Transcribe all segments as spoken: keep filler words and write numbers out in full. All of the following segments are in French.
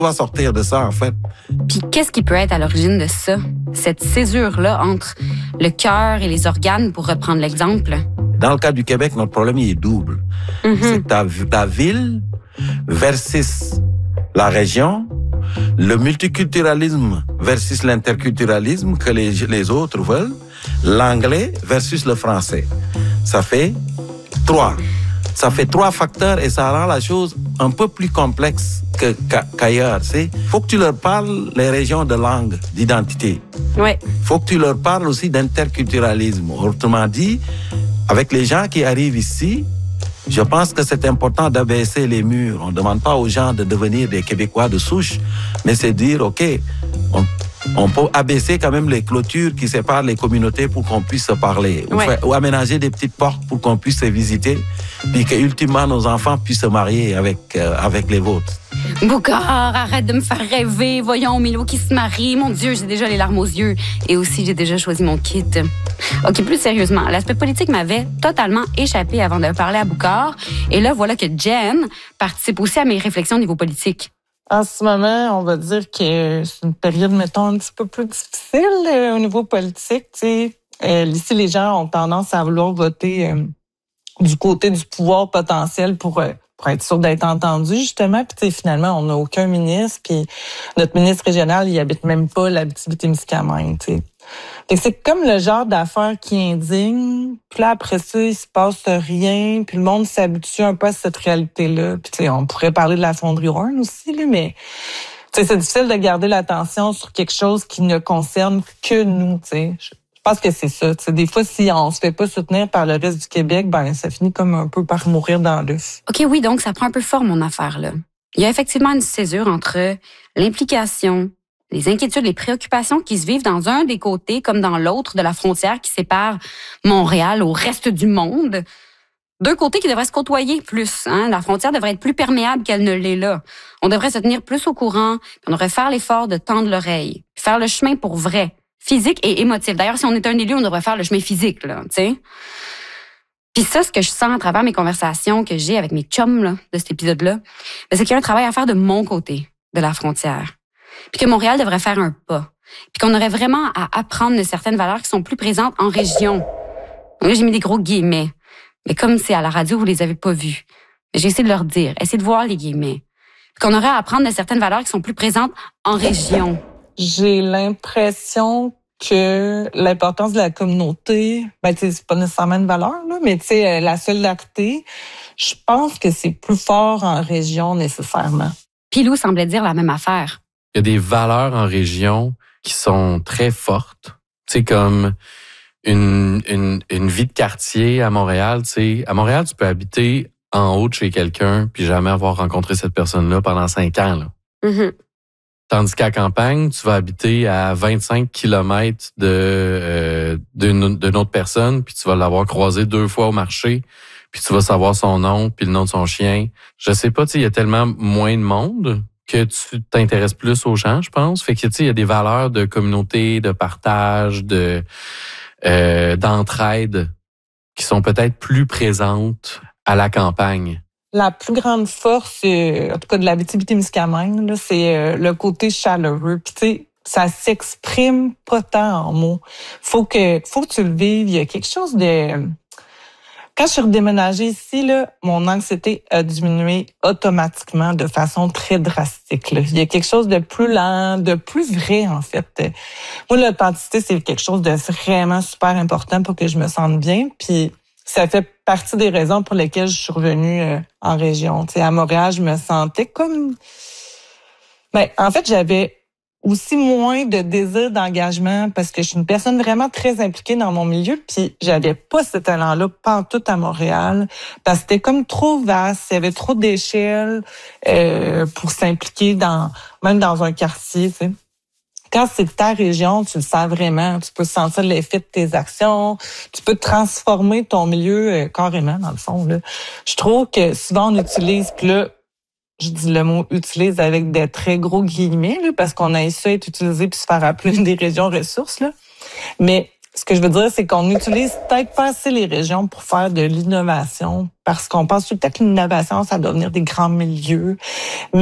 On va sortir de ça, en fait. Puis qu'est-ce qui peut être à l'origine de ça? Cette césure-là entre le cœur et les organes, pour reprendre l'exemple. Dans le cas du Québec, notre problème il est double. Mm-hmm. C'est ta, ta ville versus la région, le multiculturalisme versus l'interculturalisme que les, les autres veulent, l'anglais versus le français. Ça fait trois. Ça fait trois facteurs et ça rend la chose un peu plus complexe que, qu'ailleurs. Il faut que tu leur parles les régions de langue, d'identité. Oui. Il faut que tu leur parles aussi d'interculturalisme. Autrement dit, avec les gens qui arrivent ici, je pense que c'est important d'abaisser les murs. On ne demande pas aux gens de devenir des Québécois de souche, mais c'est dire, OK, on, on peut abaisser quand même les clôtures qui séparent les communautés pour qu'on puisse se parler. Ouais. Ou, faire, ou aménager des petites portes pour qu'on puisse se visiter, puis que, ultimement, nos enfants puissent se marier avec, euh, avec les vôtres. Boucard, arrête de me faire rêver. Voyons, Milo qui se marie. Mon Dieu, j'ai déjà les larmes aux yeux. Et aussi, j'ai déjà choisi mon kit. OK, plus sérieusement, l'aspect politique m'avait totalement échappé avant de parler à Boucard. Et là, voilà que Jen participe aussi à mes réflexions au niveau politique. En ce moment, on va dire que c'est une période, mettons, un petit peu plus difficile euh, au niveau politique. Tu sais. Euh, ici, les gens ont tendance à vouloir voter euh, du côté du pouvoir potentiel pour... Euh, pour être sûr d'être entendu, justement. Puis, tu sais, finalement, on n'a aucun ministre. Puis, notre ministre régional, il habite même pas l'Abitibi-Témiscamingue, tu sais. Fait que c'est comme le genre d'affaire qui indigne. Puis là, après ça, il se passe rien. Puis le monde s'habitue un peu à cette réalité-là. Puis, tu sais, on pourrait parler de la fonderie Horn aussi, là, mais... Tu sais, c'est difficile de garder l'attention sur quelque chose qui ne concerne que nous, tu sais. Je pense que c'est ça. T'sais, des fois, si on se fait pas soutenir par le reste du Québec, ben ça finit comme un peu par mourir dans l'œuf. OK, oui, donc ça prend un peu forme, mon affaire, là. Il y a effectivement une césure entre l'implication, les inquiétudes, les préoccupations qui se vivent dans un des côtés comme dans l'autre de la frontière qui sépare Montréal au reste du monde. Deux côtés qui devraient se côtoyer plus. Hein? La frontière devrait être plus perméable qu'elle ne l'est là. On devrait se tenir plus au courant, on devrait faire l'effort de tendre l'oreille, faire le chemin pour vrai. Physique et émotif. D'ailleurs, si on est un élu, on devrait faire le chemin physique, là, tu sais. Puis ça, ce que je sens à travers mes conversations que j'ai avec mes chums, là, de cet épisode-là, ben, c'est qu'il y a un travail à faire de mon côté de la frontière. Puis que Montréal devrait faire un pas. Puis qu'on aurait vraiment à apprendre de certaines valeurs qui sont plus présentes en région. Donc là, j'ai mis des gros guillemets. Mais comme c'est à la radio, vous les avez pas vus. J'ai essayé de leur dire, essayez de voir les guillemets. Puis qu'on aurait à apprendre de certaines valeurs qui sont plus présentes en région. J'ai l'impression que l'importance de la communauté, ben tu sais, c'est pas nécessairement une valeur là, mais tu sais la solidarité, je pense que c'est plus fort en région nécessairement. Pilou semblait dire la même affaire. Il y a des valeurs en région qui sont très fortes, tu sais comme une une une vie de quartier à Montréal, tu sais, à Montréal tu peux habiter en haut de chez quelqu'un puis jamais avoir rencontré cette personne-là pendant cinq ans là. Mm-hmm. Tandis qu'à campagne, tu vas habiter à vingt-cinq kilomètres de, euh, d'une, d'une autre personne, puis tu vas l'avoir croisé deux fois au marché, puis tu vas savoir son nom, puis le nom de son chien. Je sais pas, tu sais, il y a tellement moins de monde que tu t'intéresses plus aux gens, je pense. Fait que, tu sais, il y a des valeurs de communauté, de partage, de euh, d'entraide qui sont peut-être plus présentes à la campagne. La plus grande force, euh, en tout cas de l'Abitibi-Témiscamingue, là, c'est euh, le côté chaleureux. Puis tu sais, ça s'exprime pas tant en mots. Faut que, faut que tu le vives. Il y a quelque chose de... Quand je suis redéménagée ici, là, mon anxiété a diminué automatiquement de façon très drastique. Là. Il y a quelque chose de plus lent, de plus vrai, en fait. Moi, l'authenticité, c'est quelque chose de vraiment super important pour que je me sente bien. Puis ça fait partie des raisons pour lesquelles je suis revenue euh, en région. Tu sais, à Montréal, je me sentais comme... Ben, en fait, j'avais aussi moins de désir d'engagement parce que je suis une personne vraiment très impliquée dans mon milieu, puis j'avais pas ce talent-là pantoute à Montréal parce que c'était comme trop vaste, il y avait trop d'échelles euh, pour s'impliquer dans même dans un quartier, tu sais. Quand c'est ta région, tu le sens vraiment. Tu peux sentir l'effet de tes actions. Tu peux transformer ton milieu euh, carrément, dans le fond. Là. Je trouve que souvent, on utilise, puis là, je dis le mot « utilise » avec des très gros guillemets, là, parce qu'on a ça être utilisé puis se faire appeler des régions ressources. Là. Mais ce que je veux dire, c'est qu'on utilise peut-être pas assez les régions pour faire de l'innovation, parce qu'on pense tout le temps que l'innovation, ça doit venir des grands milieux. Mais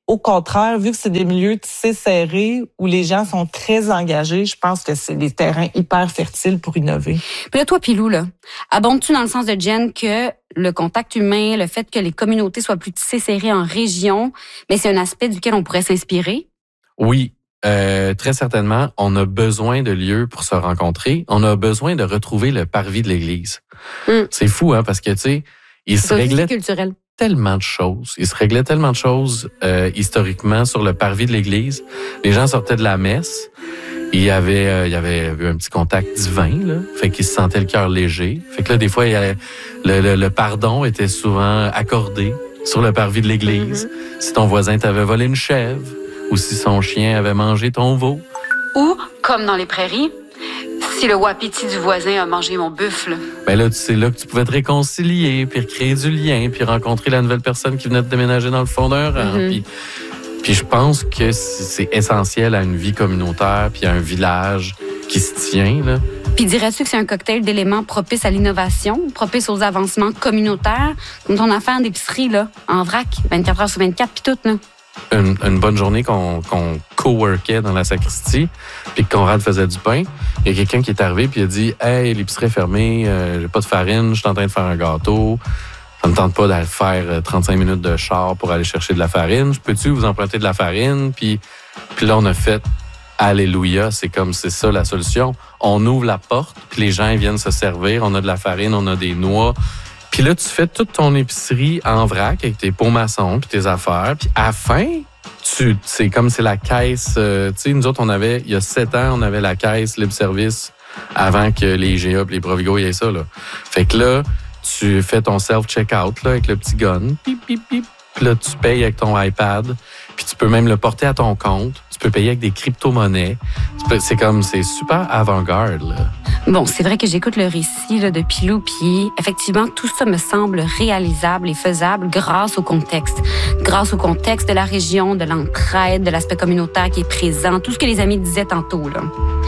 au contraire, vu que c'est des milieux tissés serrés où les gens sont très engagés, je pense que c'est des terrains hyper fertiles pour innover. Puis là, toi, Pilou, là, abondes-tu dans le sens de Jen que le contact humain, le fait que les communautés soient plus tissées serrées en région, mais c'est un aspect duquel on pourrait s'inspirer? Oui. Euh, très certainement, on a besoin de lieux pour se rencontrer. On a besoin de retrouver le parvis de l'Église. Mm. C'est fou, hein, parce que, tu sais, il se réglait culturel. tellement de choses. Il se réglait tellement de choses euh, historiquement sur le parvis de l'Église. Les gens sortaient de la messe. Il y avait, euh, il y avait eu un petit contact divin, là. Fait qu'ils se sentaient le cœur léger. Fait que là, des fois, il y avait, le, le, le pardon était souvent accordé sur le parvis de l'Église. Mm-hmm. Si ton voisin t'avait volé une chèvre, ou si son chien avait mangé ton veau. Ou, comme dans les prairies, si le wapiti du voisin a mangé mon buffle. Ben là, c'est là que tu pouvais te réconcilier, puis recréer du lien, puis rencontrer la nouvelle personne qui venait de déménager dans le fond d'un rang. Mm-hmm. Puis, puis je pense que c'est essentiel à une vie communautaire, puis à un village qui se tient, là. Puis dirais-tu que c'est un cocktail d'éléments propices à l'innovation, propices aux avancements communautaires, comme ton affaire d'épicerie, là, en vrac, vingt-quatre heures sur vingt-quatre, puis tout, là? Une, une bonne journée qu'on qu'on co-workait dans la sacristie, puis que Conrad faisait du pain. Il y a quelqu'un qui est arrivé puis il a dit « Hey, l'épicerie est fermée, euh, j'ai pas de farine, je suis en train de faire un gâteau. Ça me tente pas d'aller faire trente-cinq minutes de char pour aller chercher de la farine. Je peux-tu vous emprunter de la farine? » Puis, puis là, on a fait « Alléluia, c'est comme c'est ça la solution. On ouvre la porte, puis les gens ils viennent se servir. On a de la farine, on a des noix. » Puis là, tu fais toute ton épicerie en vrac avec tes pots maçons puis tes affaires. Puis à la fin, tu, c'est comme c'est la caisse. Euh, tu sais, nous autres, on avait, il y a sept ans, on avait la caisse libre-service avant que les I G A et les Provigo y aient ça, là. Fait que là, tu fais ton self-checkout là, avec le petit gun. Pip, pip, pip. Puis là, tu payes avec ton iPad. Puis tu peux même le porter à ton compte. Tu peux payer avec des crypto-monnaies. C'est comme, c'est super avant-garde, là. Bon, c'est vrai que j'écoute le récit là, de Pilou, puis effectivement, tout ça me semble réalisable et faisable grâce au contexte. Grâce au contexte de la région, de l'entraide, de l'aspect communautaire qui est présent, tout ce que les amis disaient tantôt, là.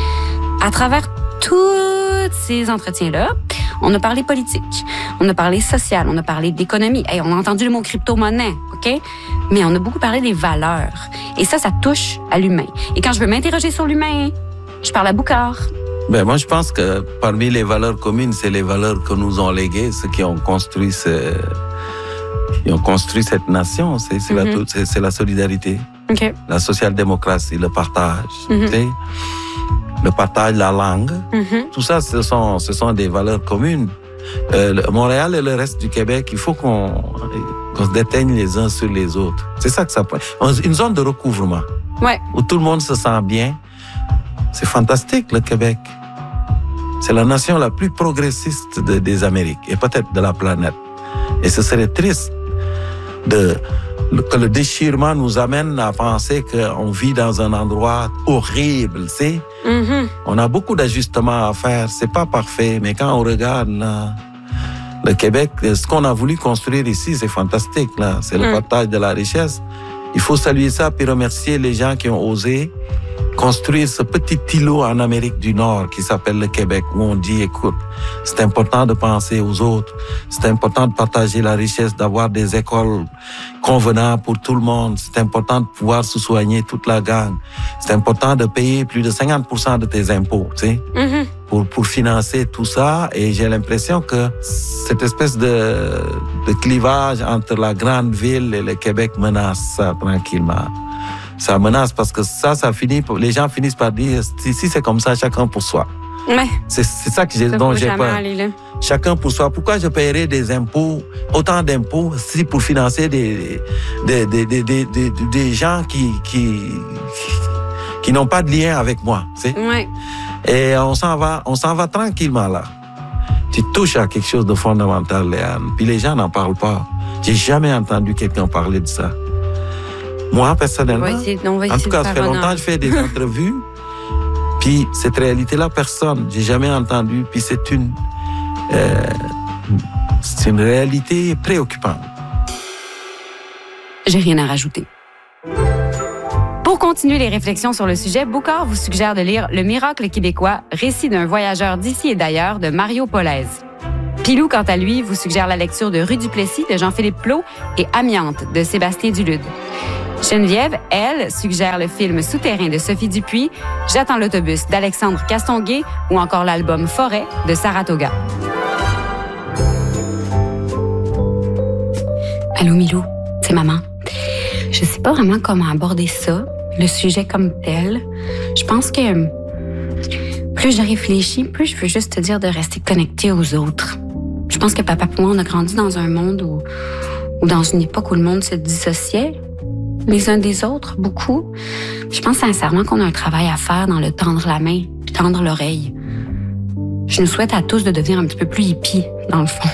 À travers tous ces entretiens-là, on a parlé politique, on a parlé social, on a parlé d'économie. Hey, on a entendu le mot crypto-monnaie, OK? Mais on a beaucoup parlé des valeurs. Et ça, ça touche à l'humain. Et quand je veux m'interroger sur l'humain, je parle à Boucard. Ben, moi, je pense que parmi les valeurs communes, c'est les valeurs que nous ont léguées, ceux qui ont construit ce, qui ont construit cette nation. C'est, c'est, mm-hmm. la, c'est, c'est la solidarité, okay. La social-démocratie, le partage, mm-hmm. tu sais, le partage de la langue. Mm-hmm. Tout ça, ce sont, ce sont des valeurs communes. Euh, le, Montréal et le reste du Québec, il faut qu'on, qu'on se déteigne les uns sur les autres. C'est ça que ça peut. Une zone de recouvrement. Ouais. Où tout le monde se sent bien. C'est fantastique, le Québec. C'est la nation la plus progressiste de, des Amériques et peut-être de la planète. Et ce serait triste de, que le déchirement nous amène à penser qu'on vit dans un endroit horrible, tu sais. Mm-hmm. On a beaucoup d'ajustements à faire. C'est pas parfait, mais quand on regarde là, le Québec, ce qu'on a voulu construire ici, c'est fantastique, là. C'est mm. le partage de la richesse. Il faut saluer ça puis remercier les gens qui ont osé construire ce petit îlot en Amérique du Nord qui s'appelle le Québec, où on dit, écoute, c'est important de penser aux autres, c'est important de partager la richesse, d'avoir des écoles convenables pour tout le monde, c'est important de pouvoir se soigner toute la gang, c'est important de payer plus de cinquante pour cent de tes impôts, tu sais, mm-hmm. pour, pour financer tout ça. Et j'ai l'impression que cette espèce de, de clivage entre la grande ville et le Québec menace ça tranquillement. Ça menace parce que ça, ça finit, les gens finissent par dire, si, si c'est comme ça, chacun pour soi. Ouais. C'est, c'est ça que j'ai, ça dont j'ai peur. Aller, chacun pour soi. Pourquoi je paierais des impôts, autant d'impôts, si pour financer des, des, des, des, des, des, des gens qui, qui, qui n'ont pas de lien avec moi, tu sais? Ouais. Et on s'en va, on s'en va tranquillement là. Tu touches à quelque chose de fondamental, Léane. Puis les gens n'en parlent pas. J'ai jamais entendu quelqu'un parler de ça. Moi, personnellement, essayer, non, en tout cas, ça fait longtemps que je fais des entrevues, puis cette réalité-là, personne, j'ai jamais entendu, puis c'est une, euh, c'est une réalité préoccupante. J'ai rien à rajouter. Pour continuer les réflexions sur le sujet, Boucard vous suggère de lire Le Miracle québécois, récit d'un voyageur d'ici et d'ailleurs de Mario Polaise. Pilou, quant à lui, vous suggère la lecture de Rue du Plessis de Jean-Philippe Plot et Amiante de Sébastien Dulude. Geneviève, elle, suggère le film Souterrain de Sophie Dupuis, J'attends l'autobus d'Alexandre Castonguay ou encore l'album Forêt de Saratoga. Allô, Milou, c'est maman. Je sais pas vraiment comment aborder ça, le sujet comme tel. Je pense que plus je réfléchis, plus je veux juste te dire de rester connecté aux autres. Je pense que papa et moi, on a grandi dans un monde où, ou dans une époque où le monde se dissociait les uns des autres, beaucoup. Je pense sincèrement qu'on a un travail à faire dans le tendre la main puis tendre l'oreille. Je nous souhaite à tous de devenir un petit peu plus hippies, dans le fond.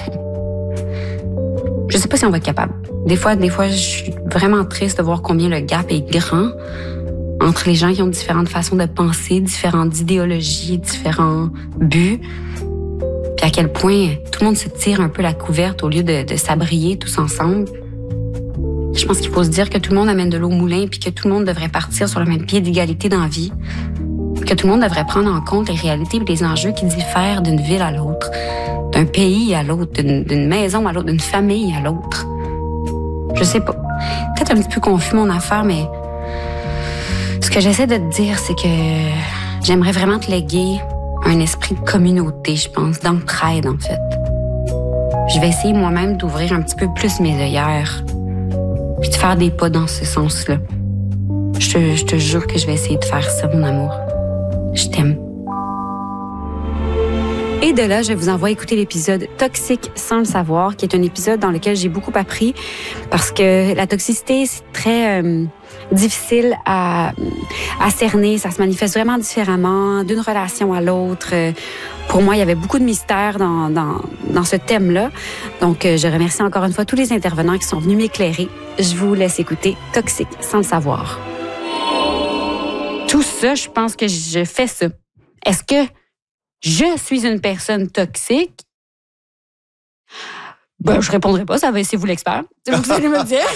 Je sais pas si on va être capable. Des fois, des fois, je suis vraiment triste de voir combien le gap est grand entre les gens qui ont différentes façons de penser, différentes idéologies, différents buts. Puis à quel point tout le monde se tire un peu la couverte au lieu de, de s'abrier tous ensemble. Je pense qu'il faut se dire que tout le monde amène de l'eau au moulin puis que tout le monde devrait partir sur le même pied d'égalité dans la vie. Que tout le monde devrait prendre en compte les réalités et les enjeux qui diffèrent d'une ville à l'autre, d'un pays à l'autre, d'une, d'une maison à l'autre, d'une famille à l'autre. Je sais pas. Peut-être un petit peu confus mon affaire, mais ce que j'essaie de te dire, c'est que j'aimerais vraiment te léguer un esprit de communauté, je pense, d'entraide en fait. Je vais essayer moi-même d'ouvrir un petit peu plus mes œillères puis de faire des pas dans ce sens-là. Je te, je te jure que je vais essayer de faire ça, mon amour. Je t'aime. Et de là, je vous envoie écouter l'épisode Toxique sans le savoir, qui est un épisode dans lequel j'ai beaucoup appris parce que la toxicité, c'est très euh, difficile à, à cerner. Ça se manifeste vraiment différemment d'une relation à l'autre. Pour moi, il y avait beaucoup de mystères dans, dans, dans ce thème-là. Donc, je remercie encore une fois tous les intervenants qui sont venus m'éclairer. Je vous laisse écouter Toxique sans le savoir. Tout ça, je pense que je fais ça. Est-ce que je suis une personne toxique? Ben, je répondrai pas, ça va, c'est vous l'expert. C'est vous qui allez me le dire.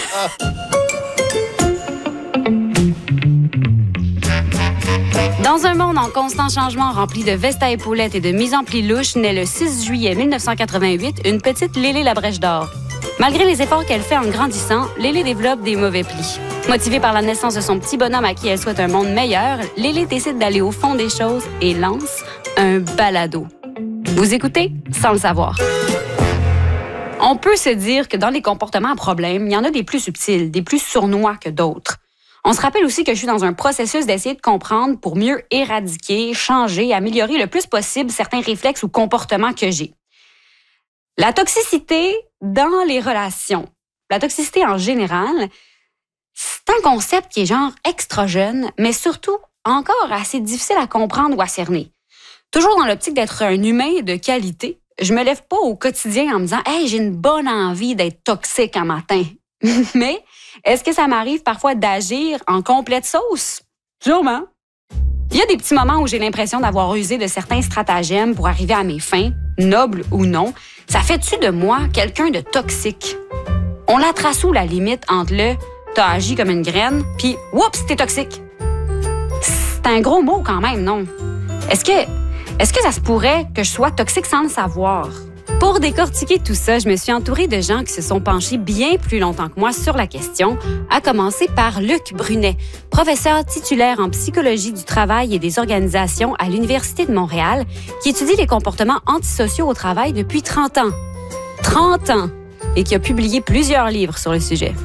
Dans un monde en constant changement rempli de vestes à épaulettes et de mise en pli louche, naît le six juillet mille neuf cent quatre-vingt-huit une petite Lélé Labrèche d'or. Malgré les efforts qu'elle fait en grandissant, Lélé développe des mauvais plis. Motivée par la naissance de son petit bonhomme à qui elle souhaite un monde meilleur, Lélé décide d'aller au fond des choses et lance un balado. Vous écoutez sans le savoir. On peut se dire que dans les comportements à problème, il y en a des plus subtils, des plus sournois que d'autres. On se rappelle aussi que je suis dans un processus d'essayer de comprendre pour mieux éradiquer, changer, améliorer le plus possible certains réflexes ou comportements que j'ai. La toxicité dans les relations, la toxicité en général, c'est un concept qui est genre extra jeune, mais surtout encore assez difficile à comprendre ou à cerner. Toujours dans l'optique d'être un humain de qualité, je me lève pas au quotidien en me disant « Hey, j'ai une bonne envie d'être toxique un matin. » Mais est-ce que ça m'arrive parfois d'agir en complète sauce? Sûrement. Il y a des petits moments où j'ai l'impression d'avoir usé de certains stratagèmes pour arriver à mes fins, nobles ou non. Ça fait-tu de moi quelqu'un de toxique? On la trace où la limite entre le « t'as agi comme une graine » puis « oups, t'es toxique ». C'est un gros mot quand même, non? Est-ce que, est-ce que ça se pourrait que je sois toxique sans le savoir? Pour décortiquer tout ça, je me suis entourée de gens qui se sont penchés bien plus longtemps que moi sur la question, à commencer par Luc Brunet, professeur titulaire en psychologie du travail et des organisations à l'Université de Montréal, qui étudie les comportements antisociaux au travail depuis trente ans. trente ans! Et qui a publié plusieurs livres sur le sujet.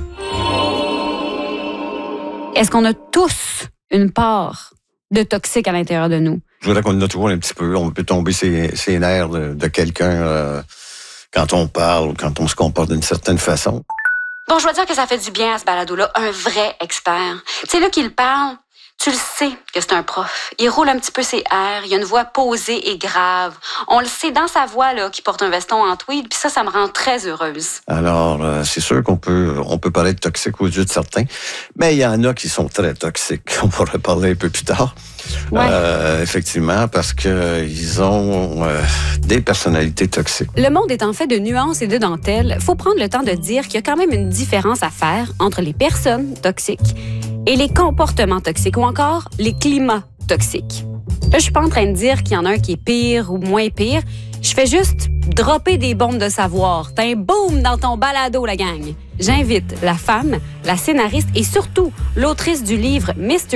Est-ce qu'on a tous une part de toxique à l'intérieur de nous? Je voudrais qu'on en a toujours un petit peu. On peut tomber ses, ses nerfs de, de quelqu'un euh, quand on parle ou quand on se comporte d'une certaine façon. Bon, je dois dire que ça fait du bien à ce balado-là, un vrai expert. Tu sais, là qu'il parle, tu le sais que c'est un prof. Il roule un petit peu ses airs, il a une voix posée et grave. On le sait dans sa voix, là, qu'il porte un veston en tweed, puis ça, ça me rend très heureuse. Alors, euh, c'est sûr qu'on peut on peut parler de toxique aux yeux de certains, mais il y en a qui sont très toxiques. On pourrait parler un peu plus tard. Ouais. Euh, effectivement, parce que ils ont euh, des personnalités toxiques. Le monde est en fait de nuances et de dentelles. Faut prendre le temps de dire qu'il y a quand même une différence à faire entre les personnes toxiques et les comportements toxiques ou encore les climats toxiques. Là, je suis pas en train de dire qu'il y en a un qui est pire ou moins pire. Je fais juste dropper des bombes de savoir. T'as un boom dans ton balado, la gang. j'invite la femme, la scénariste et surtout l'autrice du livre mister